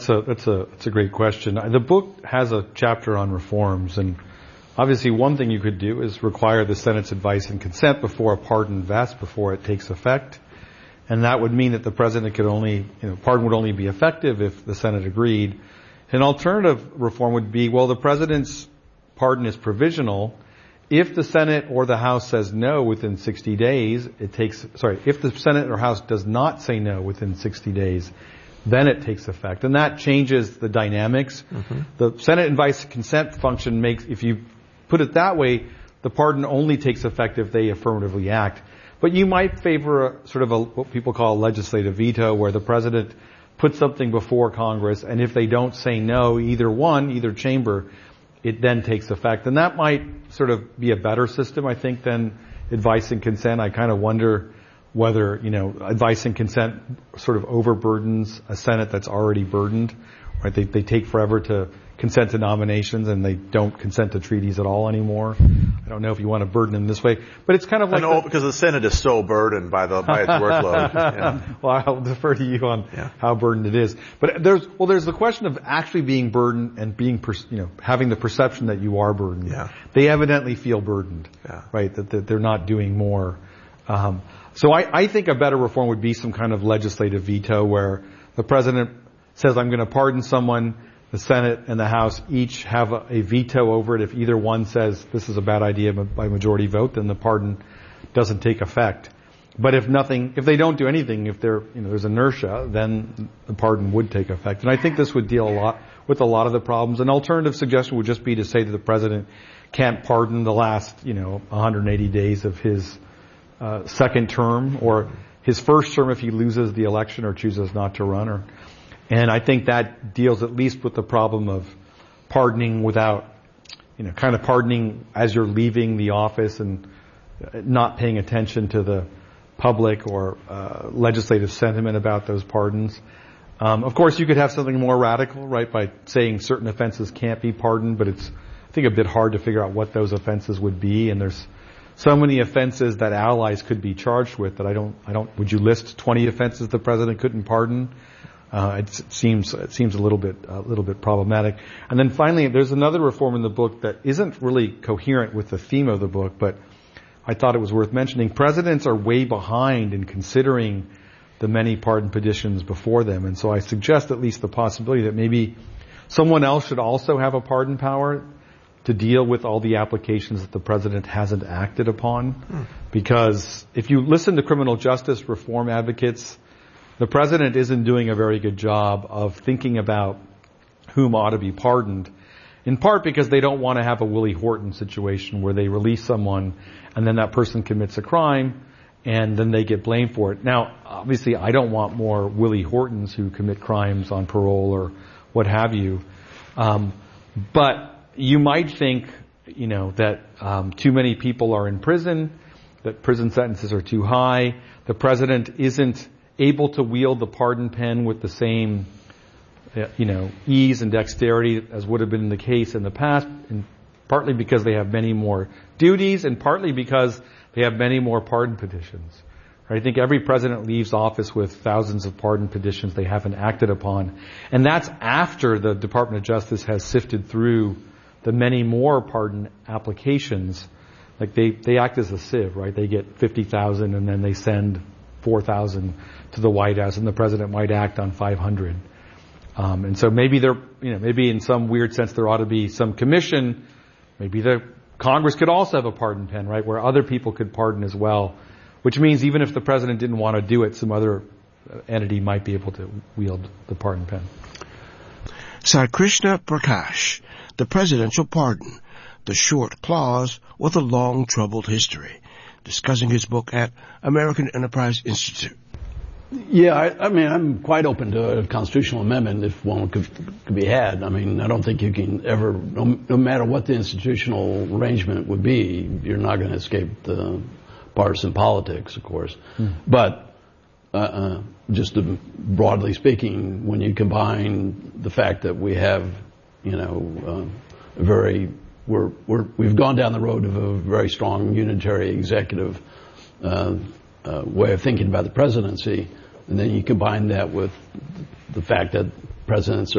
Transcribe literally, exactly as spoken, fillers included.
So that's a that's a great question. The book has a chapter on reforms, and obviously one thing you could do is require the Senate's advice and consent before a pardon vests, before it takes effect. And that would mean that the president could only, you know, pardon would only be effective if the Senate agreed. An alternative reform would be, well, the president's pardon is provisional. If the Senate or the House says no within sixty days, it takes, sorry, if the Senate or House does not say no within sixty days, then it takes effect. And that changes the dynamics. Mm-hmm. The Senate advice consent function makes, if you put it that way, the pardon only takes effect if they affirmatively act. But you might favor a, sort of a, what people call a legislative veto, where the president puts something before Congress, and if they don't say no, either one, either chamber, it then takes effect. And that might sort of be a better system, I think, than advice and consent. I kind of wonder whether, you know, advice and consent sort of overburdens a Senate that's already burdened, right? They, they take forever to consent to nominations, and they don't consent to treaties at all anymore. I don't know if you want to burden them this way, but it's kind of like... I know, because the Senate is so burdened by the by its workload. Yeah. Well, I'll defer to you on yeah. how burdened it is. But there's, well, there's the question of actually being burdened and being, per, you know, having the perception that you are burdened. Yeah. They evidently feel burdened, yeah. right? That, that they're not doing more. Um, so I, I think a better reform would be some kind of legislative veto where the president says, I'm going to pardon someone. The Senate and the House each have a, a veto over it. If either one says this is a bad idea by majority vote, then the pardon doesn't take effect. But if nothing, if they don't do anything, if there, you know, there's inertia, then the pardon would take effect. And I think this would deal a lot with a lot of the problems. An alternative suggestion would just be to say that the president can't pardon the last, you know, one hundred eighty days of his uh, second term, or his first term if he loses the election or chooses not to run, or. And I think that deals at least with the problem of pardoning without, you know, kind of pardoning as you're leaving the office and not paying attention to the public or uh, legislative sentiment about those pardons. Um, of course, you could have something more radical, right, by saying certain offenses can't be pardoned, but it's, I think, a bit hard to figure out what those offenses would be. And there's so many offenses that allies could be charged with that I don't, I don't, would you list twenty offenses the president couldn't pardon? Uh, it seems it seems a little bit a little bit problematic. And then finally, there's another reform in the book that isn't really coherent with the theme of the book, but I thought it was worth mentioning. Presidents are way behind in considering the many pardon petitions before them, and so I suggest at least the possibility that maybe someone else should also have a pardon power to deal with all the applications that the president hasn't acted upon. Hmm. Because if you listen to criminal justice reform advocates, the president isn't doing a very good job of thinking about whom ought to be pardoned, in part because they don't want to have a Willie Horton situation where they release someone and then that person commits a crime and then they get blamed for it. Now, obviously, I don't want more Willie Hortons who commit crimes on parole or what have you. Um, but you might think, you know, that um, too many people are in prison, that prison sentences are too high. The president isn't able to wield the pardon pen with the same, you know, ease and dexterity as would have been the case in the past, and partly because they have many more duties, and partly because they have many more pardon petitions. I think every president leaves office with thousands of pardon petitions they haven't acted upon, and that's after the Department of Justice has sifted through the many more pardon applications. Like they, they act as a sieve, right? They get fifty thousand and then they send four thousand to the White House, and the president might act on five hundred. Um, and so maybe there, you know, maybe in some weird sense there ought to be some commission. Maybe the Congress could also have a pardon pen, right, where other people could pardon as well. Which means even if the president didn't want to do it, some other entity might be able to wield the pardon pen. Sir Krishna Prakash, The Presidential Pardon, the short clause with a long troubled history, discussing his book at American Enterprise Institute. Yeah, I, I mean, I'm quite open to a constitutional amendment if one could, could be had. I mean, I don't think you can ever, no, no matter what the institutional arrangement would be, you're not going to escape the partisan politics, of course. Mm. But uh, uh, just to, broadly speaking, when you combine the fact that we have, you know, uh, a very, we're, we're, we've gone down the road of a very strong unitary executive uh, uh, way of thinking about the presidency, and then you combine that with the fact that presidents